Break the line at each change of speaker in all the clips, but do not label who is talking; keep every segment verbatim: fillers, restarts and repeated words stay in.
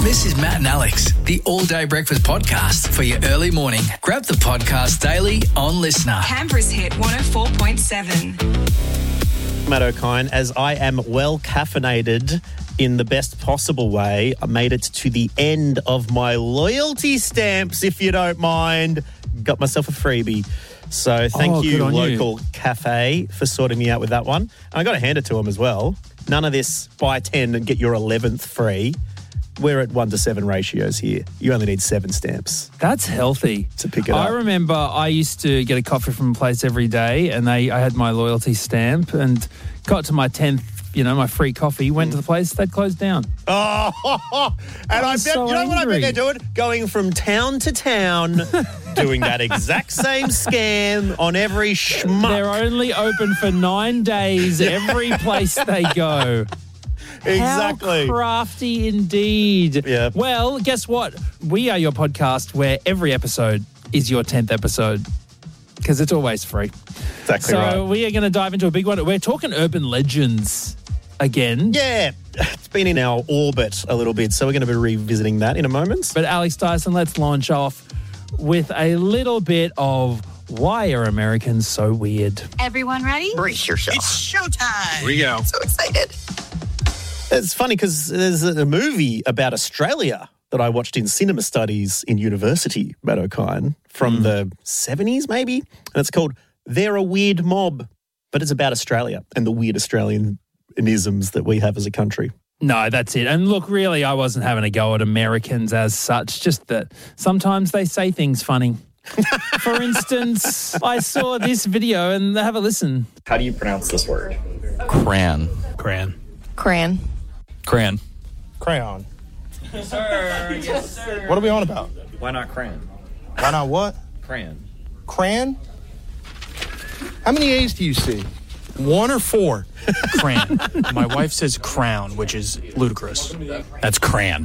This is Matt and Alex, the All Day Breakfast Podcast for your early morning. Grab the podcast daily on Listener.
Canberra's Hit one oh four point seven.
Matt O'Kine, as I am well caffeinated in the best possible way, I made it to the end of my loyalty stamps, if you don't mind. Got myself a freebie. So thank
Oh,
you,
good on
local
you.
cafe, for sorting me out with that one. And I got to hand it to them as well. None of this buy ten and get your eleventh free. We're at one to seven ratios here. You only need seven stamps
That's healthy.
to pick it
I
up.
remember I used to get a coffee from a place every day, and they I had my loyalty stamp and got to my tenth, you know, my free coffee, went to the place, they'd closed down.
Oh, and I bet,
so
you know what I bet
angry.
they're doing? Going from town to town, doing that exact same scam on every schmuck.
They're only open for nine days every place they go.
Exactly.
How crafty indeed.
Yeah.
Well, guess what? We are your podcast where every episode is your tenth episode because it's always free.
Exactly
So
right.
we are going to dive into a big one. We're talking urban legends again.
Yeah, it's been in our orbit a little bit, so we're going to be revisiting that in a moment.
But Alex Dyson, let's launch off with a little bit of why are Americans so weird?
Everyone ready?
Brace yourself.
It's showtime.
Here we go.
So excited.
It's funny because there's a movie about Australia that I watched in cinema studies in university, Matt O'Kine, from
Mm.
the seventies maybe, and it's called They're a Weird Mob, but it's about Australia and the weird Australianisms that we have as a country.
No, that's it. And look, really, I wasn't having a go at Americans as such, just that sometimes they say things funny. For instance, I saw this video and have a listen.
How do you pronounce this word?
Cran.
Cran.
Cran.
Cran.
Crayon.
Yes, sir. Yes, sir.
What are we on about?
Why not crayon?
Why not what?
Crayon.
Cran? How many A's do you see? One or four?
Cran. My wife says crown, which is ludicrous. That's crayon.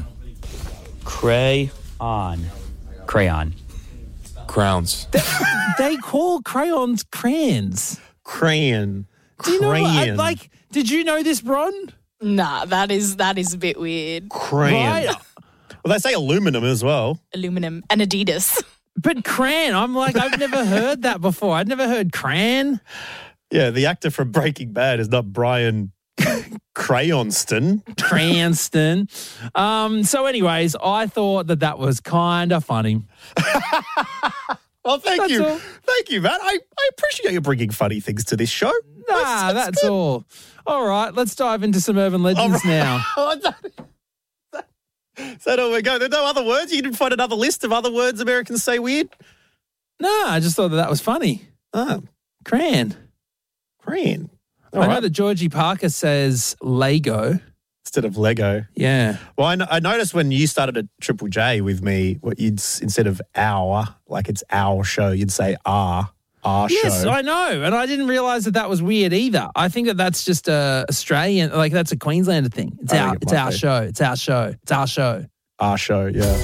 Crayon. Crayon.
Crowns.
They call crayons crayons.
Crayon.
Do you know what? I-
Crayon.
like, did you know this, Bron?
Nah, that is that is a bit weird.
Crayon.
Right.
Well, they say aluminum as well.
Aluminum and Adidas.
But cran, I'm like, I've never heard that before. I'd never heard cran.
Yeah, the actor from Breaking Bad is not Brian Crayonston.
Cranston. Um, so anyways, I thought that that was kind of funny.
Well, thank
That's
you.
all.
Thank you, Matt. I, I appreciate you bringing funny things to this show.
Nah, that's, all. All right, let's dive into some urban legends now.
Oh, that, that, is that all we go? There are no other words? You didn't find another list of other words Americans say weird?
Nah, I just thought that that was funny.
Oh,
Cran.
crayon. All
I know
right.
that Georgie Parker says Lego.
Instead of Lego.
Yeah.
Well, I, no- I noticed when you started at Triple J with me, what you'd s- instead of our, like it's our show, you'd say our, our
Yes,
show.
I know. And I didn't realise that that was weird either. I think that that's just a Australian, like that's a Queenslander thing. It's
I
our,
think it
it's
might
our
be.
show. It's our show. It's our show.
Our show, yeah.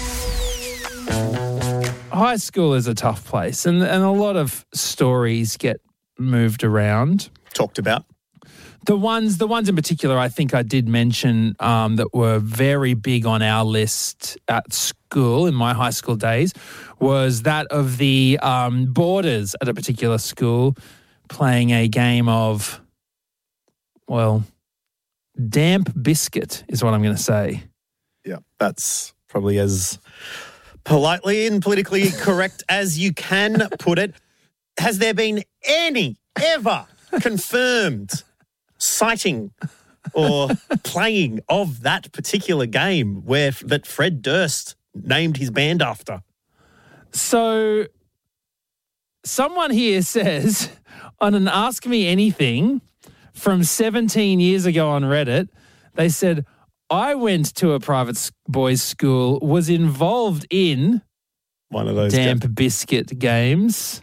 High school is a tough place, and and a lot of stories get moved around.
Talked about.
The ones, the ones in particular, I think I did mention um, that were very big on our list at school in my high school days was that of the um, boarders at a particular school playing a game of, well, damp biscuit is what I'm going to say.
Yeah, that's probably as politely and politically correct as you can put it. Has there been any ever confirmed sighting or playing of that particular game where that Fred Durst named his band after?
So someone here says on an Ask Me Anything from seventeen years ago on Reddit, they said, I went to a private s- boys' school, was involved in
One of those.
damp biscuit games.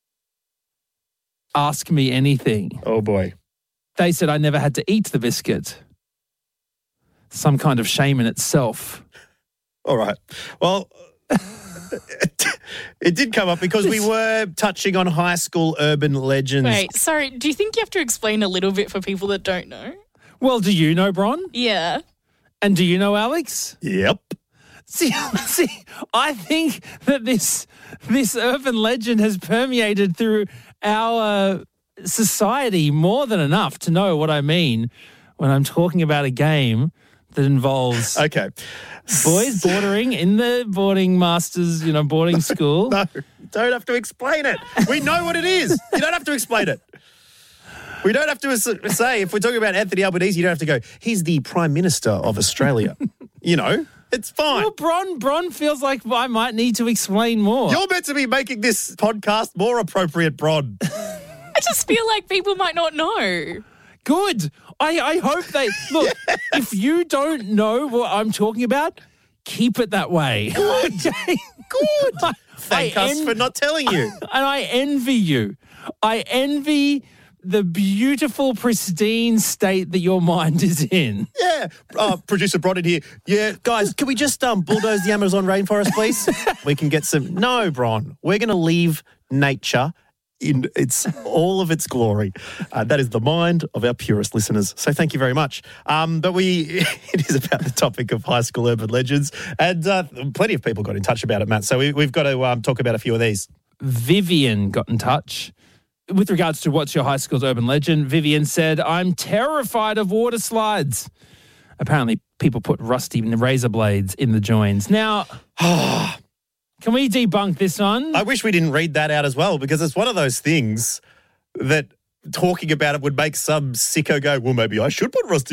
Ask Me Anything.
Oh, boy.
They said I never had to eat the biscuit. Some kind of shame in itself.
All right. Well, it, it did come up because we were touching on high school urban legends.
Wait, sorry, do you think you have to explain a little bit for people that don't know?
Well, do you know, Bron?
Yeah.
And do you know Alex?
Yep.
See, see, I think that this this urban legend has permeated through our society more than enough to know what I mean when I'm talking about a game that involves
Okay.
boys bordering in the boarding masters, you know, boarding school.
No, you don't have to explain it. We know what it is. You don't have to explain it. We don't have to say, if we're talking about Anthony Albanese, you don't have to go, he's the Prime Minister of Australia. You know, it's fine.
Well, Bron, Bron feels like I might need to explain more.
You're meant to be making this podcast more appropriate, Bron.
I just feel like people might not know.
Good. I, I hope they look. If you don't know what I'm talking about, keep it that way.
Good.
Okay?
Good.
I,
Thank
I
us
en-
for not telling you.
And I envy you. I envy the beautiful, pristine state that your mind is in.
Yeah. Uh, producer brought in here. Yeah, guys, can we just um, bulldoze the Amazon rainforest, please? We can get some. No, Bron. We're going to leave nature in its all of its glory. Uh, that is the mind of our purest listeners. So thank you very much. Um, but we, it is about the topic of high school urban legends, and uh, plenty of people got in touch about it, Matt. So we, we've got to um, talk about a few of these.
Vivian got in touch. With regards to what's your high school's urban legend, Vivian said, I'm terrified of water slides. Apparently, people put rusty razor blades in the joins. Now, can we debunk this one?
I wish we didn't read that out as well, because it's one of those things that talking about it would make some sicko go, well, maybe I should put rusty.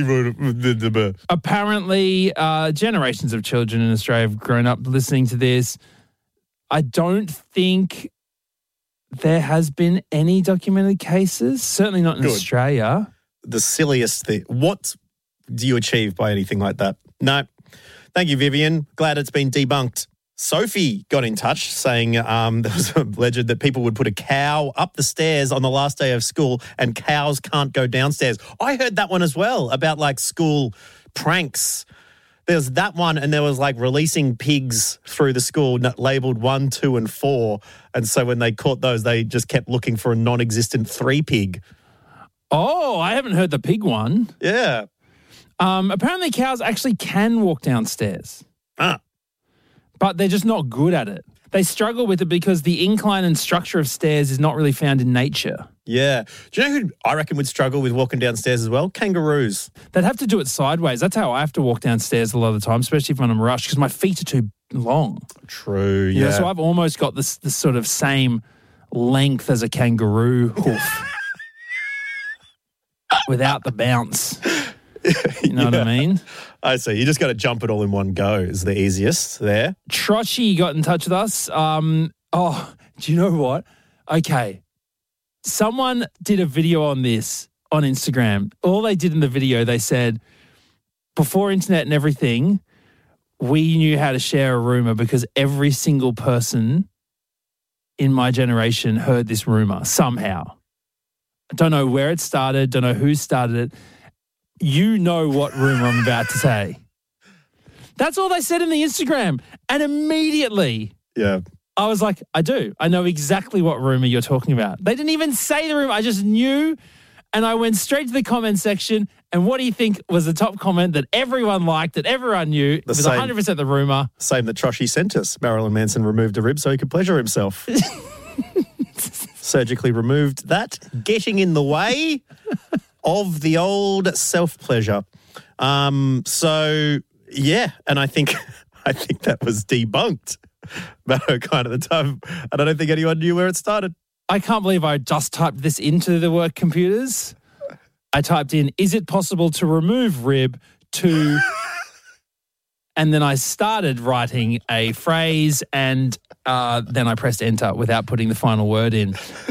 Apparently, uh, generations of children in Australia have grown up listening to this. I don't think there has been any documented cases, certainly not in
Good.
Australia.
The silliest thing. What do you achieve by anything like that? No. Thank you, Vivian. Glad it's been debunked. Sophie got in touch saying um, there was a legend that people would put a cow up the stairs on the last day of school and cows can't go downstairs. I heard that one as well about like school pranks. There's that one, and there was like releasing pigs through the school labelled one, two, and four. And so when they caught those, they just kept looking for a non-existent three pig.
Oh, I haven't heard the pig one.
Yeah.
Um, apparently cows actually can walk downstairs.
Ah.
But they're just not good at it. They struggle with it because the incline and structure of stairs is not really found in nature.
Yeah. Do you know who I reckon would struggle with walking downstairs as well? Kangaroos.
They'd have to do it sideways. That's how I have to walk downstairs a lot of the time, especially if I'm in a rush, because my feet are too long.
True,
You
yeah.
know, so I've almost got this, this sort of same length as a kangaroo hoof without the bounce. You know
Yeah.
what I mean?
I see. You just got to jump it all in one go is the easiest there.
Trotchy got in touch with us. Um, oh, do you know what? Okay. Someone did a video on this on Instagram. All they did in the video, they said, before internet and everything, we knew how to share a rumor because every single person in my generation heard this rumor somehow. I don't know where it started, don't know who started it. You know what rumor I'm about to say. That's all they said in the Instagram. And immediately
Yeah.
I was like, I do. I know exactly what rumor you're talking about. They didn't even say the rumor. I just knew. And I went straight to the comment section. And what do you think was the top comment that everyone liked, that everyone knew? It was
same.
one hundred percent the rumor.
Same that Troshy sent us. Marilyn Manson removed a rib so he could pleasure himself. Surgically removed that, getting in the way of the old self-pleasure. Um, so, yeah, and I think I think that was debunked. But kind of the time, and I don't think anyone knew where it started.
I can't believe I just typed this into the work computers. I typed in, is it possible to remove rib to... And then I started writing a phrase and uh, then I pressed enter without putting the final word in.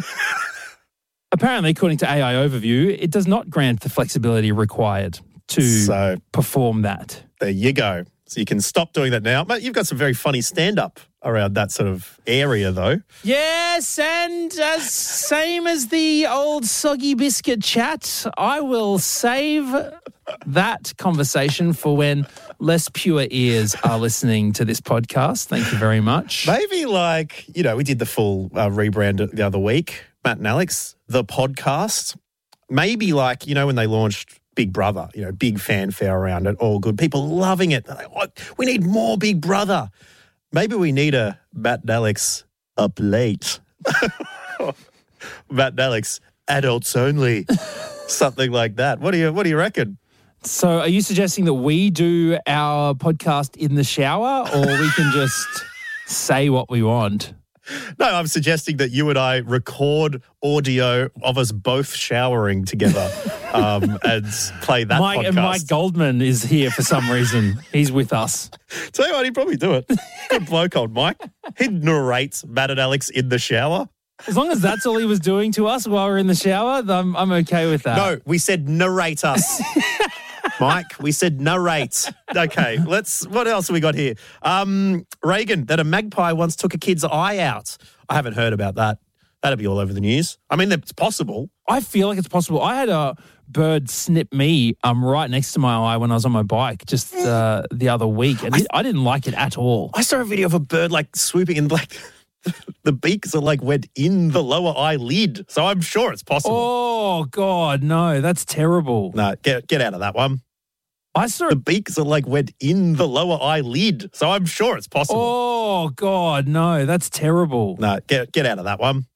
Apparently, according to A I Overview, it does not grant the flexibility required to
So-
perform that.
There you go. So you can stop doing that now. But you've got some very funny stand-up around that sort of area, though.
Yes, and as same as the old soggy biscuit chat, I will save that conversation for when less pure ears are listening to this podcast. Thank you very much.
Maybe like, you know, we did the full uh, rebrand the other week, Matt and Alex, the podcast. Maybe like, you know, when they launched Big Brother, you know, big fanfare around it, all good. People loving it. They're like, oh, we need more Big Brother. Maybe we need a Matt and Alex up late. Matt and Alex, adults only. Something like that. What do you What do you reckon?
So are you suggesting that we do our podcast in the shower, or we can just say what we want?
No, I'm suggesting that you and I record audio of us both showering together um, and play that
Mike,
podcast.
and Mike Goldman is here for some reason. He's with us.
Tell you what, he'd probably do it. Good bloke, old Mike. He'd narrate Matt and Alex in the shower.
As long as that's all he was doing to us while we're in the shower, I'm, I'm okay with that.
No, we said narrate us. Mike, we said narrate. Okay, let's, what else have we got here? Um, Reagan, that a magpie once took a kid's eye out. I haven't heard about that. That'd be all over the news. I mean, it's possible.
I feel like it's possible. I had a bird snip me um, right next to my eye when I was on my bike just uh, the other week, and I, I didn't like it at all.
I saw a video of a bird like swooping in, like the beaks are like went in the lower eyelid. So I'm sure it's possible.
Oh, God, no, that's terrible.
No, get get out of that one.
I saw
the beaks are like went in the lower eyelid. So I'm sure it's possible.
Oh, God, no, that's terrible.
No, get get out of that one.